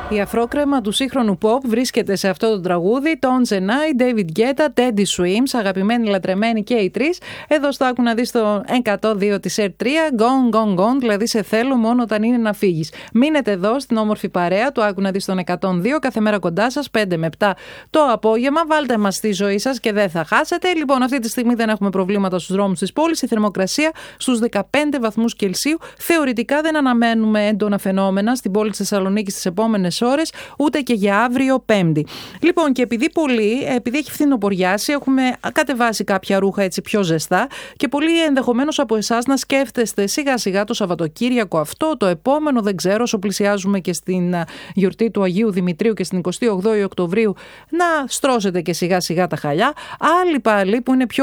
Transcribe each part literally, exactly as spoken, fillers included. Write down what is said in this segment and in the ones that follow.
Η αφρόκρεμα του σύγχρονου pop βρίσκεται σε αυτό το τραγούδι. Tones and I, David Guetta, Teddy Swims, αγαπημένοι, λατρεμένοι και οι τρεις. Εδώ στο άκου να δεις το εκατόν δύο της Air τρία, Gone, Gone, Gone, δηλαδή σε θέλω μόνο όταν είναι να φύγεις. Μείνετε εδώ στην όμορφη παρέα του άκου να δεις τον εκατόν δύο, κάθε μέρα κοντά σας, πέντε με επτά το απόγευμα. Βάλτε μας στη ζωή σας και δεν θα χάσετε. Λοιπόν, αυτή τη στιγμή δεν έχουμε προβλήματα στους δρόμους της πόλης. Η θερμοκρασία στους δεκαπέντε βαθμούς Κελσίου. Θεωρητικά δεν αναμένουμε έντονα φαινόμενα στην πόλη της Θεσσαλονίκης τις επόμενες ώρες, ούτε και για αύριο Πέμπτη. Λοιπόν, και επειδή πολλοί, επειδή έχει φθινοποριάσει, έχουμε κατεβάσει κάποια ρούχα έτσι πιο ζεστά και πολλοί ενδεχομένως από εσάς να σκέφτεστε σιγά σιγά το Σαββατοκύριακο αυτό, το επόμενο, δεν ξέρω, όσο πλησιάζουμε και στην γιορτή του Αγίου Δημητρίου και στην εικοστή όγδοη Οκτωβρίου, να στρώσετε και σιγά σιγά τα χαλιά. Άλλοι πάλι που είναι πιο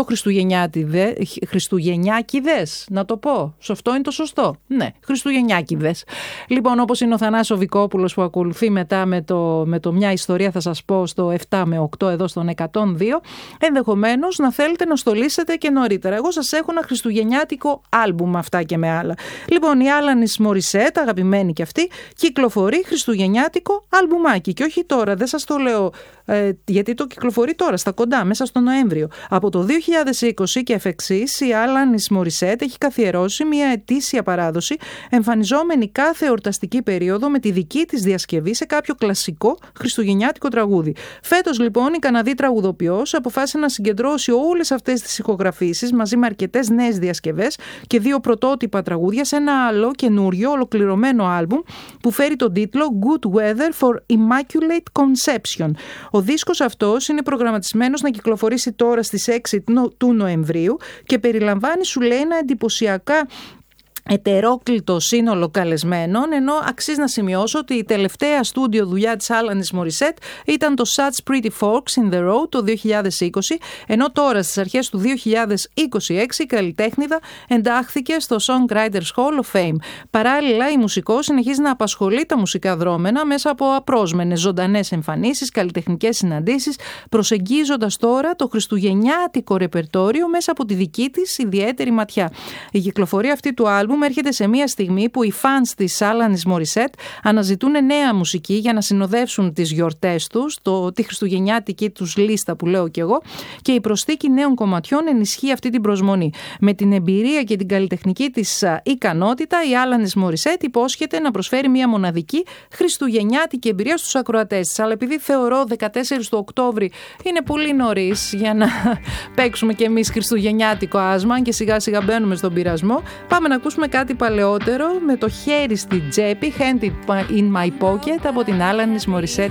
χριστουγεννιάκηδες, να το πω. Αυτό είναι το σωστό. Ναι, χριστουγεννιάκηδες. Λοιπόν, όπως είναι ο Θανάσης Βικόπουλος που ακολουθεί μετά με το, με το μια ιστορία, θα σας πω, στο επτά με οκτώ εδώ στον εκατόν δύο, ενδεχομένως να θέλετε να στολίσετε και νωρίτερα. Εγώ σας έχω ένα χριστουγεννιάτικο άλμπουμ, αυτά και με άλλα. Λοιπόν, η Alanis Morissette, αγαπημένη και αυτή, κυκλοφορεί χριστουγεννιάτικο αλμπουμάκι. Και όχι τώρα, δεν σας το λέω ε, γιατί το κυκλοφορεί τώρα, στα κοντά, μέσα στο Νοέμβριο. Από το δύο χιλιάδες είκοσι και εφ' εξής, η Alanis Morissette έχει καθιερώσει μια ετήσια παράδοση, εμφανιζόμενη κάθε εορταστική περίοδο με τη δική της διασκευή σε κάποιο κλασικό χριστουγεννιάτικο τραγούδι. Φέτος, λοιπόν, η Καναδή τραγουδοποιός αποφάσισε να συγκεντρώσει όλες αυτές τις ηχογραφήσεις μαζί με αρκετές νέες διασκευές και δύο πρωτότυπα τραγούδια σε ένα άλλο καινούριο ολοκληρωμένο άλμπουμ που φέρει τον τίτλο Good Weather for Immaculate Conception. Ο δίσκος αυτός είναι προγραμματισμένος να κυκλοφορήσει τώρα στις έξι του Νοεμβρίου και περιλαμβάνει, σου λέει, ένα εντυπωσιακά ετερόκλητο σύνολο καλεσμένων, ενώ αξίζει να σημειώσω ότι η τελευταία στούντιο δουλειά της Alanis Morissette ήταν το Such Pretty Forks in the Road το δύο χιλιάδες είκοσι, ενώ τώρα στις αρχές του δύο χιλιάδες είκοσι έξι η καλλιτέχνηδα εντάχθηκε στο Songwriters Hall of Fame. Παράλληλα, η μουσικός συνεχίζει να απασχολεί τα μουσικά δρόμενα μέσα από απρόσμενες ζωντανές εμφανίσεις, καλλιτεχνικές συναντήσεις, προσεγγίζοντας τώρα το χριστουγεννιάτικο ρεπερτόριο μέσα από τη δική της ιδιαίτερη ματιά. Η κυκλοφορία αυτή του άλμπουμ έρχεται σε μια στιγμή που οι φανς της Alanis Morissette αναζητούν νέα μουσική για να συνοδεύσουν τις γιορτές τους, το, τη χριστουγεννιάτικη τους λίστα που λέω κι εγώ, και η προσθήκη νέων κομματιών ενισχύει αυτή την προσμονή. Με την εμπειρία και την καλλιτεχνική της ικανότητα, η Alanis Morissette υπόσχεται να προσφέρει μια μοναδική χριστουγεννιάτικη εμπειρία στους ακροατές της. Αλλά επειδή θεωρώ δεκατέσσερις του Οκτώβρη είναι πολύ νωρίς για να παίξουμε κι εμείς χριστουγεννιάτικο άσμα και σιγά σιγά μπαίνουμε στον πειρασμό, πάμε να ακούσουμε κάτι παλαιότερο με το χέρι στη τσέπη, Hand in my pocket, από την Alanis Morissette.